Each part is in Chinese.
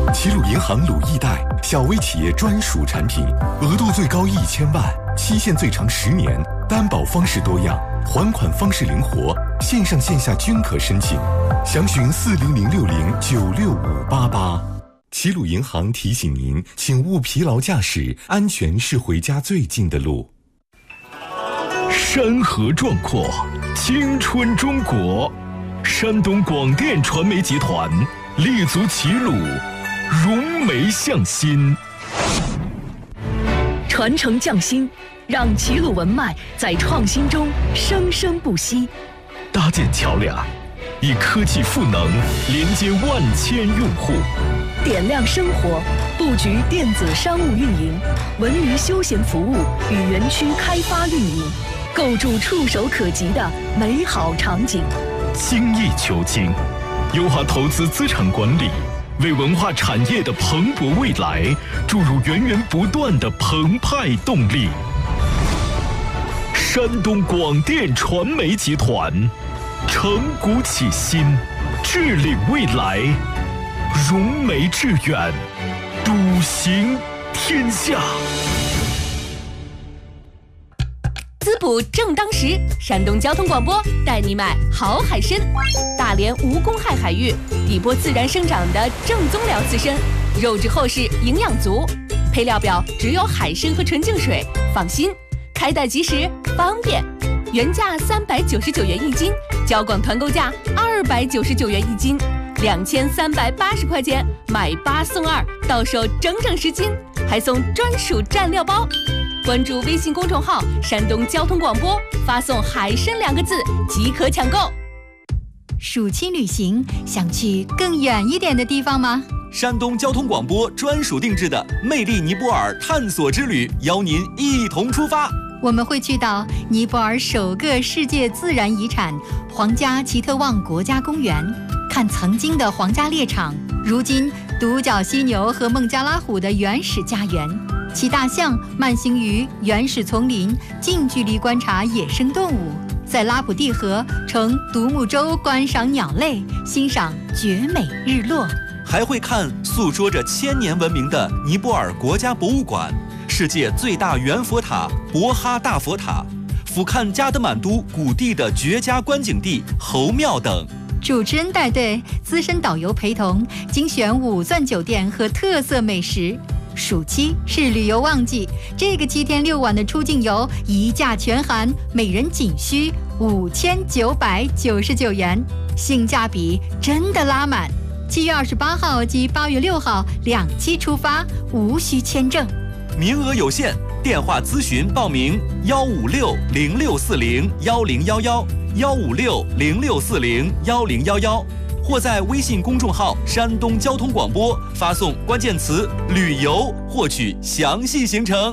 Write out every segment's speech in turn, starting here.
齐鲁银行鲁易贷，小微企业专属产品，额度最高1000万，期限最长10年，担保方式多样，还款方式灵活，线上线下均可申请。详询4006096588。齐鲁银行提醒您，请勿疲劳驾驶，安全是回家最近的路。 山河壮阔，青春中国。山东广电传媒集团立足齐鲁，融媒向心， 传承匠心，让齐鲁文脉在创新中生生不息。 搭建桥梁，以科技赋能连接万千用户。 点亮生活，布局电子商务运营、文娱休闲服务与园区开发运营，构筑触手可及的美好场景。 精益求精，优化投资资产管理，为文化产业的蓬勃未来注入源源不断的澎湃动力。山东广电传媒集团，承股启新，治理未来，融媒致远，笃行天下。 滋补正当时，山东交通广播带你买好海参。大连无公害海域，底波自然生长的正宗辽刺参，肉质厚实，营养足。配料表只有海参和纯净水，放心，开袋即时，方便。原价399元一斤，交广团购价299元一斤，2380块钱买8送2，到手整整10斤，还送专属蘸料包。关注微信公众号山东交通广播，发送海参2个字即可抢购。 暑期旅行，想去更远一点的地方吗？ 山东交通广播专属定制的魅力尼泊尔探索之旅，邀您一同出发。 我们会去到尼泊尔首个世界自然遗产皇家奇特旺国家公园，看曾经的皇家猎场，如今独角犀牛和孟加拉虎的原始家园，骑大象慢行于原始丛林，近距离观察野生动物，在拉普蒂河乘独木舟观赏鸟类，欣赏绝美日落。 还会看诉说着1000年文明的尼泊尔国家博物馆，世界最大圆佛塔博哈大佛塔，俯瞰加德满都谷地的绝佳观景地侯庙等。 主持人带队，资深导游陪同，精选5钻酒店和特色美食。暑期是旅游旺季，这个7天6晚的出境游一价全含，每人仅需5999元，性价比真的拉满。7月28号及8月6号2期出发，无需签证， 名额有限，电话咨询报名1560640111561155606401111，或在微信公众号山东交通广播发送关键词旅游获取详细行程。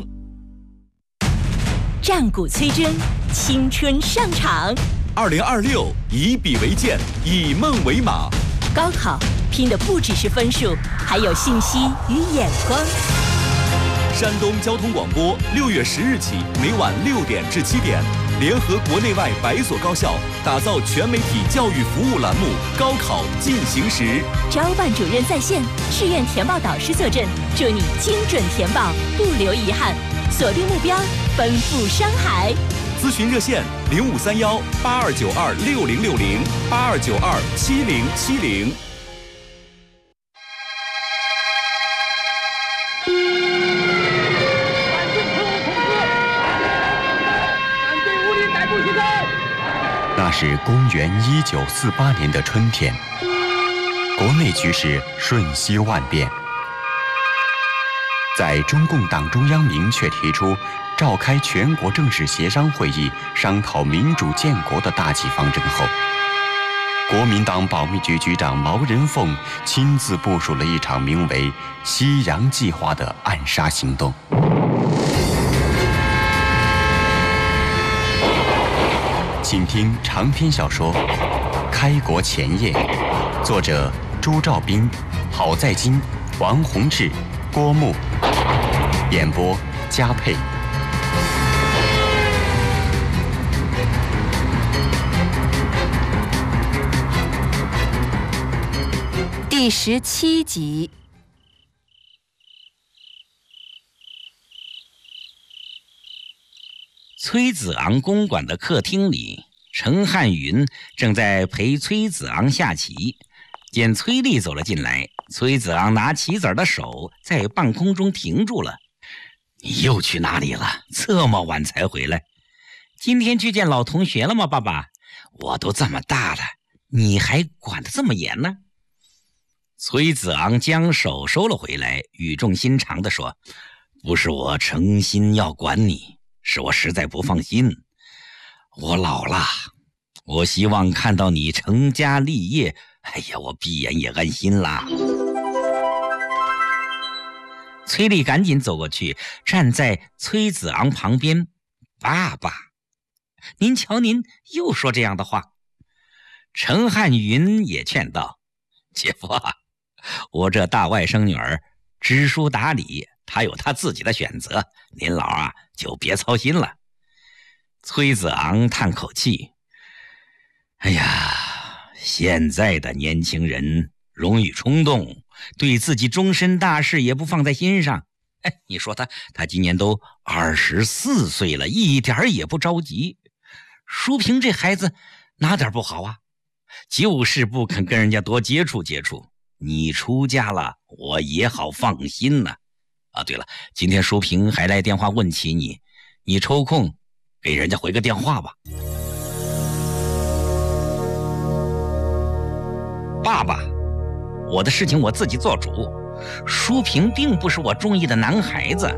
战鼓催真，青春上场。 2026以笔为鉴，以梦为马。 高考拼的不只是分数，还有信息与眼光。 山东交通广播6月10日起，每晚6点至7点，联合国内外100所高校，打造全媒体教育服务栏目《高考进行时》。 招办主任在线，志愿填报导师坐镇，祝你精准填报，不留遗憾。锁定目标，奔赴山海。 咨询热线0531-8292-6060，8292-7070。 那是公元1948年的春天，国内局势瞬息万变。在中共党中央明确提出召开全国政治协商会议商讨民主建国的大计方针后，国民党保密局局长毛人凤亲自部署了一场名为“西洋计划”的暗杀行动。请听长篇小说《开国前夜》，作者朱兆斌、郝在金、王洪志、郭牧，演播嘉佩。 第17集。 崔子昂公馆的客厅里，程汉云正在陪崔子昂下棋，见崔丽走了进来，崔子昂拿棋子的手在半空中停住了。你又去哪里了？这么晚才回来？今天去见老同学了吗，爸爸？我都这么大了，你还管得这么严呢？崔子昂将手收了回来，语重心长地说：不是我诚心要管你，是我实在不放心。我老了，我希望看到你成家立业，哎呀，我闭眼也安心啦。崔丽赶紧走过去，站在崔子昂旁边。爸爸，您瞧您又说这样的话。程汉云也劝道：姐夫啊，我这大外甥女儿知书达理，她有她自己的选择，您老啊就别操心了。崔子昂叹口气：哎呀，现在的年轻人容易冲动，对自己终身大事也不放在心上。哎，你说他今年都24岁了，一点也不着急。淑萍这孩子哪点不好啊？就是不肯跟人家多接触接触。你出家了，我也好放心呢。啊，对了，今天淑萍还来电话问起你，你抽空给人家回个电话吧。爸爸，我的事情我自己做主，淑萍并不是我中意的男孩子。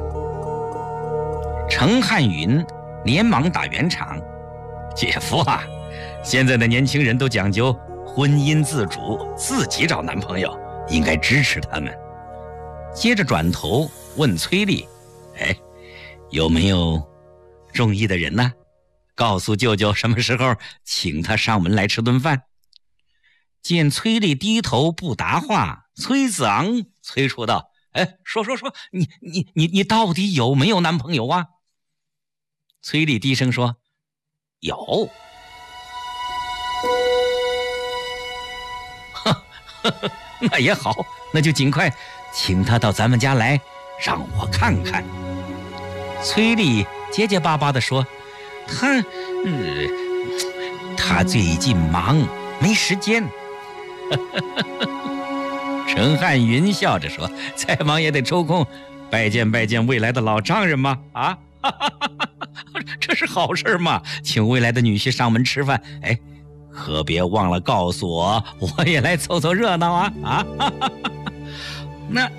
程汉云连忙打圆场：姐夫啊，现在的年轻人都讲究婚姻自主，自己找男朋友，应该支持他们。接着转头问崔丽：哎，有没有中意的人呢？告诉舅舅什么时候请他上门来吃顿饭。见崔丽低头不答话，崔子昂催促道：哎，说，你到底有没有男朋友啊？崔丽低声说：有。那也好，那就尽快请他到咱们家来，让我看看。崔丽结结巴巴地说：他最近忙，没时间。程汉云笑着说：再忙也得抽空拜见未来的老丈人嘛。啊，这是好事嘛，请未来的女婿上门吃饭，哎，可别忘了告诉我，我也来凑凑热闹啊！啊，那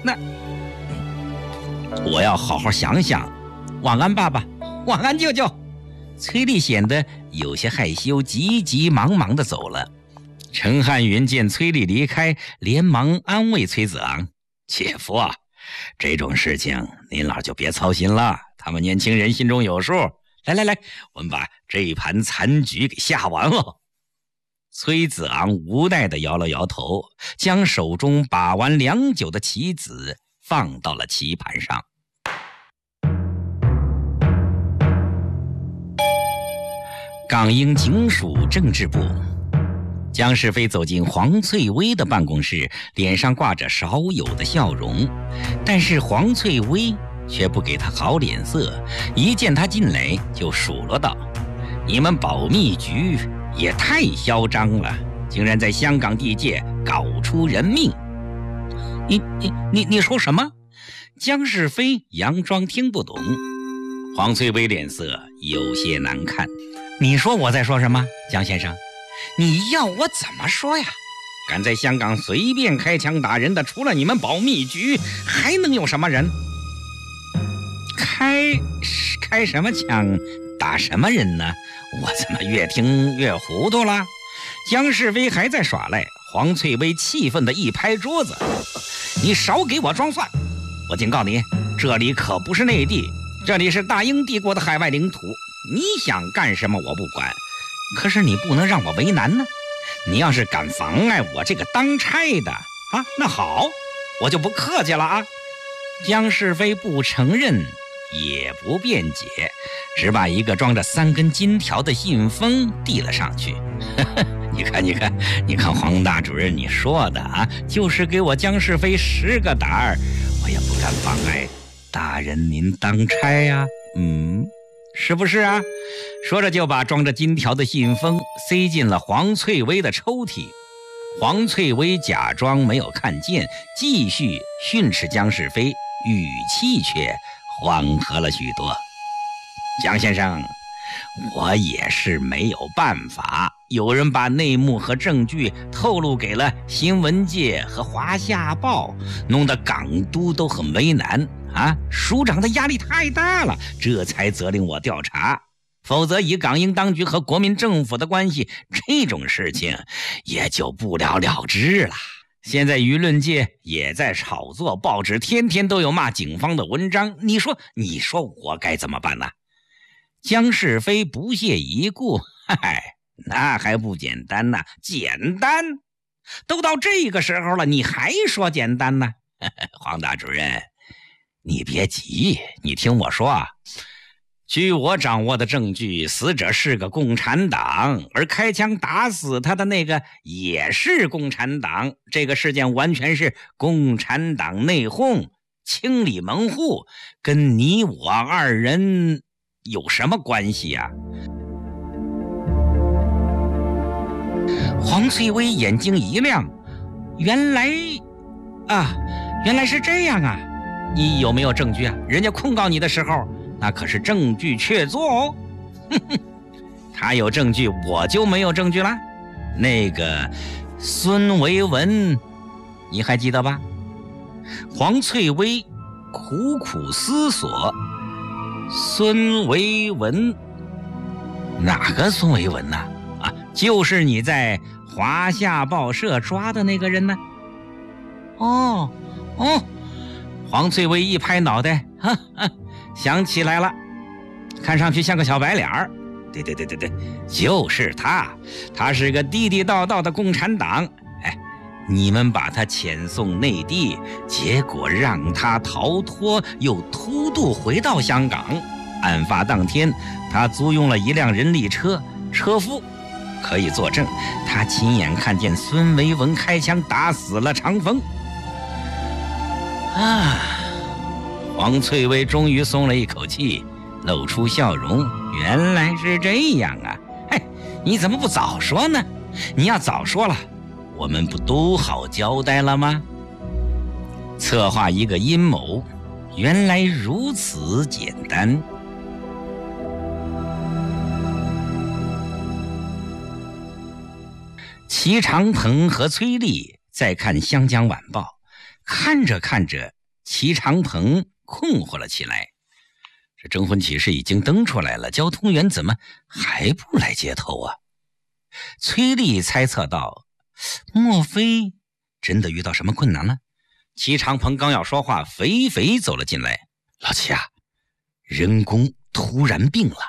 我要好好想想。晚安，爸爸，晚安，舅舅。崔丽显得有些害羞，急急忙忙地走了。程汉云见崔丽离开，连忙安慰崔子昂：姐夫啊，这种事情您老就别操心了，他们年轻人心中有数。来，我们把这一盘残局给下完了。崔子昂无奈地摇了摇头，将手中把玩良久的棋子放到了棋盘上。港英警署政治部，江世飞走进黄翠薇的办公室，脸上挂着少有的笑容，但是黄翠薇却不给他好脸色，一见他进来就数落道：你们保密局也太嚣张了，竟然在香港地界搞出人命。你说什么？江世飞佯装听不懂。黄翠薇脸色有些难看。你说我在说什么，江先生？你要我怎么说呀？敢在香港随便开枪打人的，除了你们保密局，还能有什么人？开什么枪打什么人呢？我怎么越听越糊涂了？江世飞还在耍赖，黄翠薇气愤地一拍桌子：你少给我装蒜！我警告你，这里可不是内地，这里是大英帝国的海外领土，你想干什么我不管，可是你不能让我为难呢。你要是敢妨碍我这个当差的啊，那好，我就不客气了啊。江世飞不承认也不辩解，只把一个装着3根金条的信封递了上去。你看黄大主任，你说的啊，就是给我江世飞10个胆儿，我也不敢妨碍大人您当差呀。 是不是啊？说着就把装着金条的信封塞进了黄翠薇的抽屉。黄翠薇假装没有看见，继续训斥江世飞，语气却缓和了许多。江先生，我也是没有办法，有人把内幕和证据透露给了新闻界和华夏报，弄得港督都很为难啊！署长的压力太大了，这才责令我调查。否则以港英当局和国民政府的关系，这种事情也就不了了之了。现在舆论界也在炒作，报纸天天都有骂警方的文章，你说我该怎么办呢？江世飞不屑一顾，嗨，那还不简单呢？简单？都到这个时候了，你还说简单呢？黄大主任，你别急，你听我说啊。据我掌握的证据，死者是个共产党，而开枪打死他的那个也是共产党。这个事件完全是共产党内讧，清理门户，跟你我二人有什么关系啊？黄翠薇眼睛一亮，原来是这样啊！你有没有证据啊？人家控告你的时候，那可是证据确凿哦。他有证据，我就没有证据了。那个孙维文，你还记得吧？黄翠薇苦苦思索，孙维文，哪个孙维文呢？啊，就是你在华夏报社抓的那个人呢。哦，黄翠薇一拍脑袋，想起来了，看上去像个小白脸儿。对，就是他是个地地道道的共产党。哎，你们把他遣送内地，结果让他逃脱，又偷渡回到香港。案发当天，他租用了一辆人力车，车夫可以作证，他亲眼看见孙维文开枪打死了长风。黄翠薇终于松了一口气，露出笑容。原来是这样啊！哎，你怎么不早说呢？你要早说了，我们不都好交代了吗？策划一个阴谋，原来如此简单。齐长鹏和崔丽在看《湘江晚报》，看着看着，齐长鹏困惑了起来。这征婚启事已经登出来了，交通员怎么还不来接头啊？崔丽猜测道，莫非真的遇到什么困难了？齐长鹏刚要说话，肥肥走了进来。老齐啊，人工突然病了。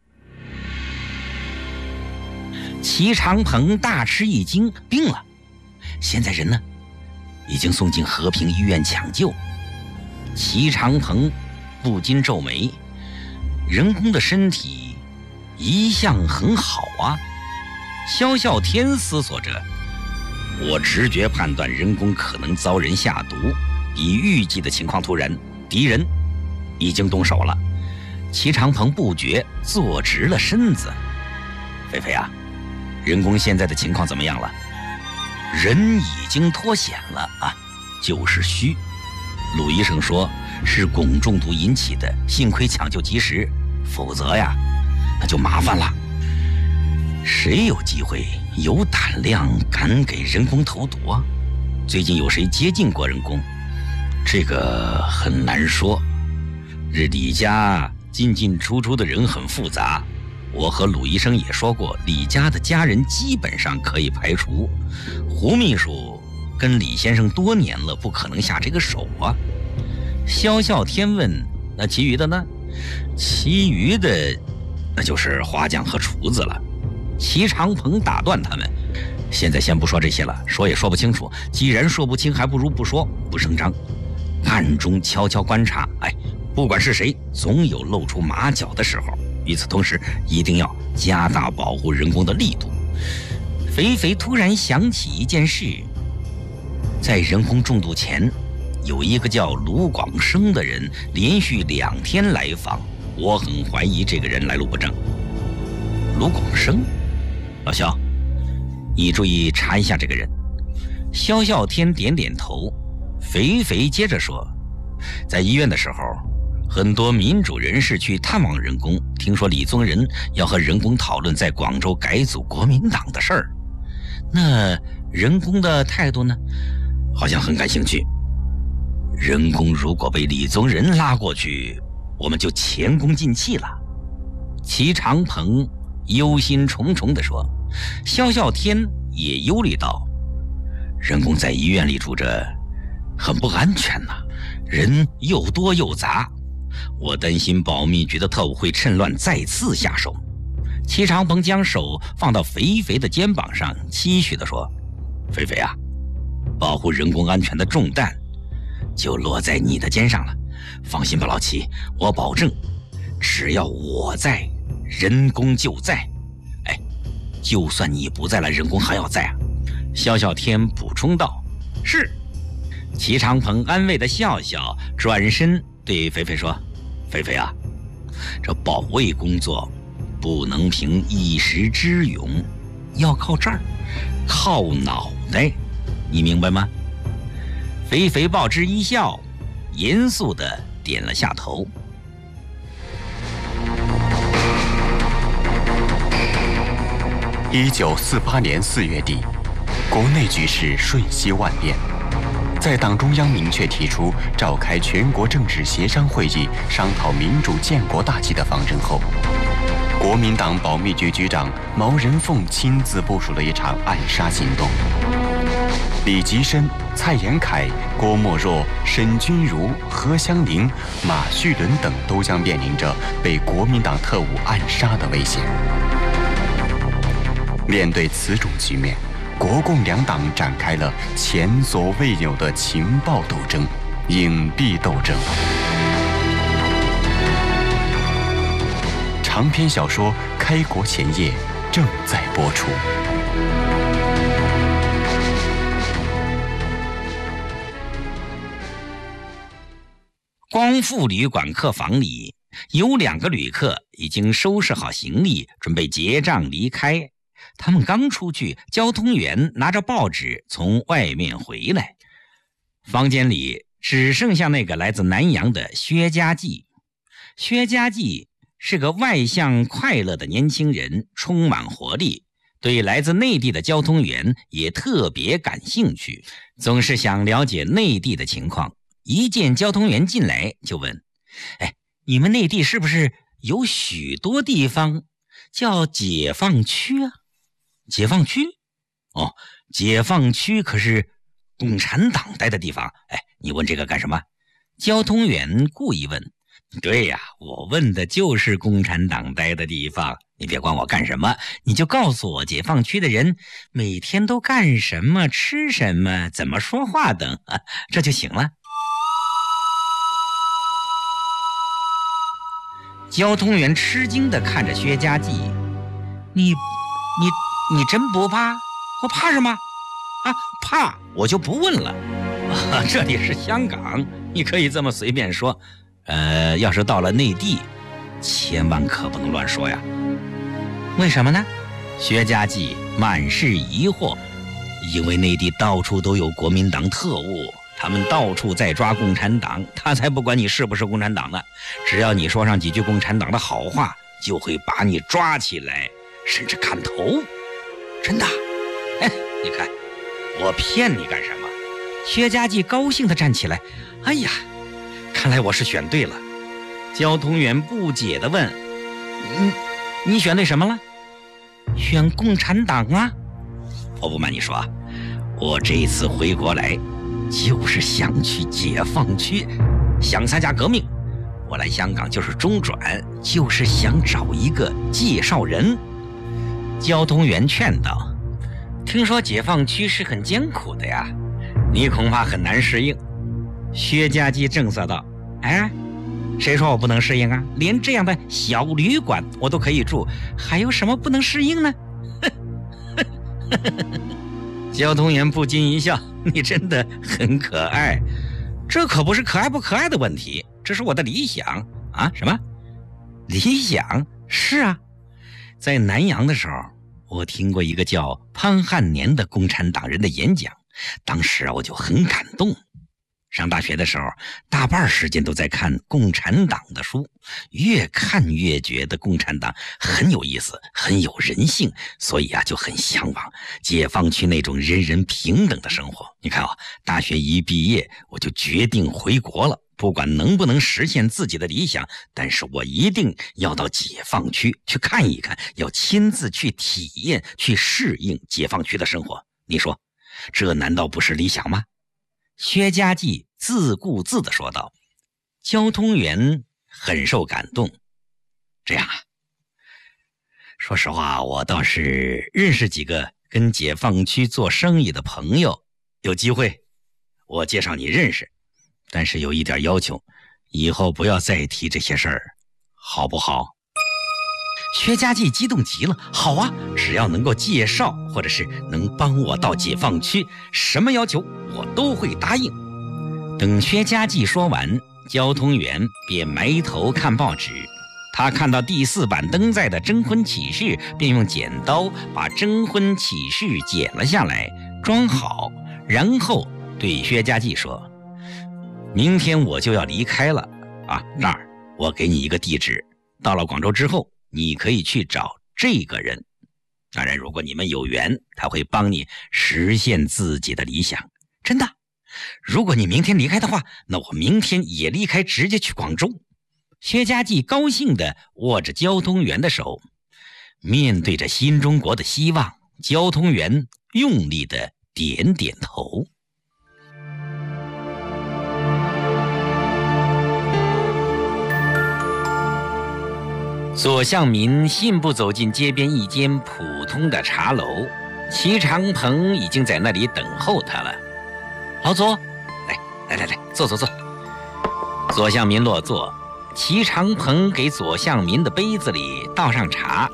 齐长鹏大吃一惊，病了？现在人呢？已经送进和平医院抢救。齐长鹏不禁皱眉，人工的身体一向很好啊。萧啸天思索着，我直觉判断人工可能遭人下毒，比预计的情况突然，敌人已经动手了。齐长鹏不觉坐直了身子。菲菲啊，人工现在的情况怎么样了？人已经脱险了啊，就是虚。鲁医生说是汞中毒引起的，幸亏抢救及时，否则呀，那就麻烦了。谁有机会、有胆量敢给人工投毒啊？最近有谁接近过人工？这个很难说。这李家进进出出的人很复杂，我和鲁医生也说过，李家的家人基本上可以排除。胡秘书跟李先生多年了，不可能下这个手啊。萧啸天问，那其余的呢？其余的那就是花匠和厨子了。齐长鹏打断他们，现在先不说这些了，说也说不清楚，既然说不清，还不如不说，不声张，暗中悄悄观察。哎，不管是谁，总有露出马脚的时候。与此同时，一定要加大保护人工的力度。肥肥突然想起一件事，在人工中毒前，有一个叫卢广生的人连续2天来访， 我很怀疑这个人来路不正。卢广生，老肖，你注意查一下这个人。萧啸天点点头。肥肥接着说，在医院的时候，很多民主人士去探望任公，听说李宗仁要和任公讨论在广州改组国民党的事儿。那任公的态度呢？好像很感兴趣。任公如果被李宗仁拉过去，我们就前功尽弃了。齐长鹏忧心忡忡地说。萧啸天也忧虑道，任公在医院里住着很不安全呐，人又多又杂，我担心保密局的特务会趁乱再次下手。齐长鹏将手放到肥肥的肩膀上，期许地说，肥肥啊，保护任公安全的重担就落在你的肩上了。放心吧，老齐，我保证，只要我在，任公就在。哎，就算你不在了，任公还要在啊。萧啸天补充道。是。齐长鹏安慰的笑笑，转身对肥肥说，肥肥啊，这保卫工作不能凭一时之勇，要靠这儿，靠脑袋，你明白吗？肥肥报之一笑，严肃地点了下头。 1948年4月底，国内局势瞬息万变。在党中央明确提出召开全国政治协商会议，商讨民主建国大计的方针后，国民党保密局局长毛人凤亲自部署了一场暗杀行动。李吉深、蔡延闿、郭沫若、沈钧儒、何香凝、马叙伦等都将面临着被国民党特务暗杀的危险。面对此种局面，国共两党展开了前所未有的情报斗争、隐蔽斗争。长篇小说《开国前夜》正在播出。 光复旅馆客房里，有2个旅客已经收拾好行李，准备结账离开。他们刚出去，交通员拿着报纸从外面回来。房间里只剩下那个来自南阳的薛家骥。薛家骥是个外向快乐的年轻人，充满活力，对来自内地的交通员也特别感兴趣，总是想了解内地的情况。一见交通员进来就问，哎，你们内地是不是有许多地方叫解放区啊？解放区？哦，解放区可是共产党待的地方。哎，你问这个干什么？交通员故意问。对呀，我问的就是共产党待的地方。你别管我干什么，你就告诉我解放区的人每天都干什么、吃什么、怎么说话等，这就行了。交通员吃惊地看着薛家骥，你真不怕？我怕什么？啊，怕我就不问了。这里是香港，你可以这么随便说。要是到了内地，千万可不能乱说呀。为什么呢？薛家骥满是疑惑。因为内地到处都有国民党特务，他们到处在抓共产党，他才不管你是不是共产党呢。只要你说上几句共产党的好话，就会把你抓起来，甚至砍头。真的？哎，你看，我骗你干什么？薛家骥高兴地站起来。哎呀，看来我是选对了。交通员不解地问，你选对什么了？选共产党啊。我不瞒你说啊，我这一次回国来就是想去解放区，想参加革命。我来香港就是中转，就是想找一个介绍人。交通员劝道，听说解放区是很艰苦的呀，你恐怕很难适应。薛家骥正色道，哎，谁说我不能适应啊？连这样的小旅馆我都可以住，还有什么不能适应呢？交通员不禁一笑，你真的很可爱。这可不是可爱不可爱的问题，这是我的理想啊。什么？ 理想？是啊，在南阳的时候，我听过一个叫潘汉年的共产党人的演讲，当时我就很感动。上大学的时候，大半时间都在看共产党的书，越看越觉得共产党很有意思，很有人性，所以就很向往解放区那种人人平等的生活。你看大学一毕业，我就决定回国了，不管能不能实现自己的理想，但是我一定要到解放区去看一看，要亲自去体验，去适应解放区的生活。你说，这难道不是理想吗？薛家骥自顾自地说道。交通员很受感动。这样说实话，我倒是认识几个跟解放区做生意的朋友，有机会我介绍你认识，但是有一点要求，以后不要再提这些事儿，好不好？薛家骥激动极了。好啊，只要能够介绍，或者是能帮我到解放区，什么要求我都会答应。等薛家骥说完，交通员便埋头看报纸。他看到第4版登载的征婚启事，便用剪刀把征婚启事剪了下来，装好，然后对薛家骥说：明天我就要离开了那儿我给你一个地址，到了广州之后你可以去找这个人，当然如果你们有缘，他会帮你实现自己的理想。真的，如果你明天离开的话，那我明天也离开，直接去广州。薛家骥高兴地握着交通员的手，面对着新中国的希望，交通员用力地点点头。左向民信步走进街边一间普通的茶楼，齐长鹏已经在那里等候他了。老左，来，坐。左向民落座，齐长鹏给左向民的杯子里倒上茶。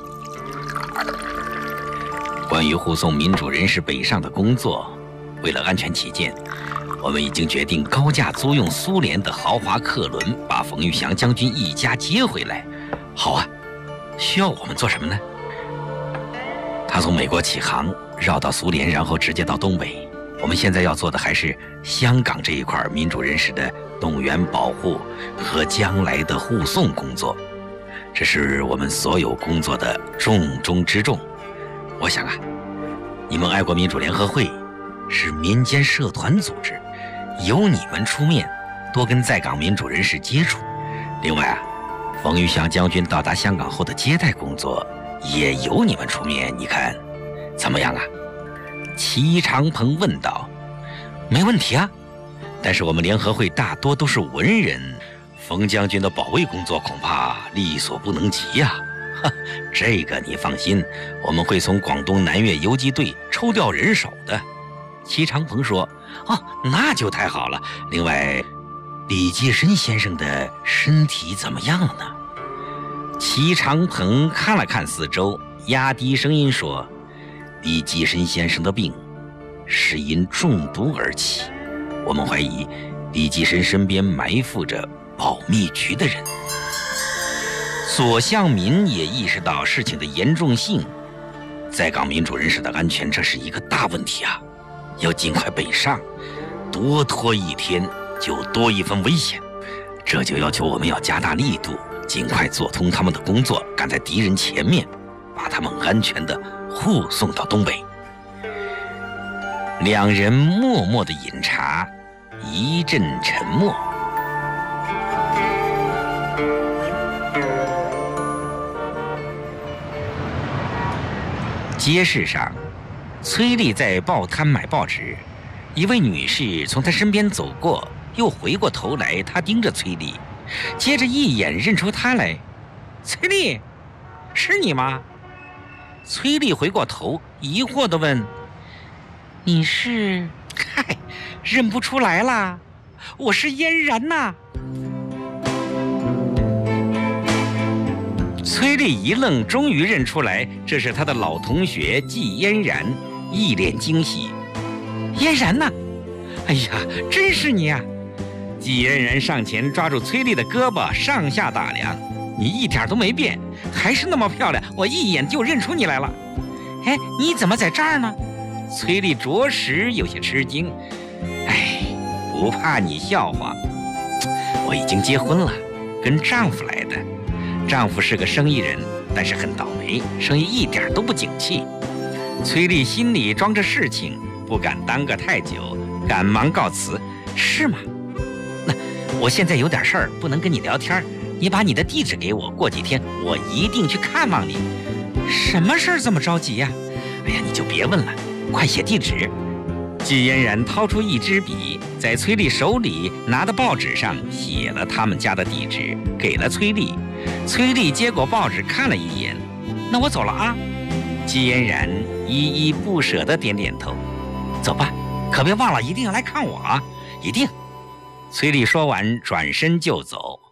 关于护送民主人士北上的工作，为了安全起见，我们已经决定高价租用苏联的豪华客轮，把冯玉祥将军一家接回来。好啊，需要我们做什么呢？他从美国起航，绕到苏联，然后直接到东北。我们现在要做的还是香港这一块民主人士的动员保护和将来的护送工作，这是我们所有工作的重中之重。我想你们爱国民主联合会是民间社团组织，由你们出面多跟在港民主人士接触。另外冯玉祥将军到达香港后的接待工作也由你们出面，你看怎么样啊？齐长鹏问道。没问题啊，但是我们联合会大多都是文人，冯将军的保卫工作恐怕力所不能及呀。这个你放心，我们会从广东南粤游击队抽调人手的。齐长鹏说。那就太好了。另外，李济深先生的身体怎么样了呢？齐长鹏看了看四周，压低声音说：李济深先生的病是因中毒而起，我们怀疑李济深身边埋伏着保密局的人。左向民也意识到事情的严重性，在港民主人士的安全，这是一个大问题啊，要尽快北上，多拖一天就多一分危险。这就要求我们要加大力度，尽快做通他们的工作，赶在敌人前面，把他们安全地护送到东北。两人默默地饮茶，一阵沉默。街市上，崔丽在报摊买报纸，一位女士从她身边走过，又回过头来，她盯着崔丽，接着一眼认出她来。崔丽，是你吗？崔丽回过头，疑惑地问：你是？嗨，认不出来啦，我是嫣然呐。崔丽一愣，终于认出来，这是他的老同学季嫣然，一脸惊喜。嫣然呢？哎呀，真是你啊！季嫣然上前抓住崔丽的胳膊，上下打量。 你一点都没变，还是那么漂亮，我一眼就认出你来了。哎，你怎么在这儿呢？崔丽着实有些吃惊。哎，不怕你笑话，我已经结婚了，跟丈夫来的。丈夫是个生意人，但是很倒霉，生意一点都不景气。崔丽心里装着事情，不敢耽搁太久，赶忙告辞。是吗？那我现在有点事儿，不能跟你聊天，你把你的地址给我，过几天我一定去看望你。什么事儿这么着急呀？哎呀，你就别问了，快写地址。季嫣然掏出一支笔，在崔丽手里拿的报纸上写了他们家的地址，给了崔丽。崔丽接过报纸看了一眼，那我走了啊。季嫣然依依不舍地点点头。走吧，可别忘了一定要来看我啊，一定。崔丽说完转身就走。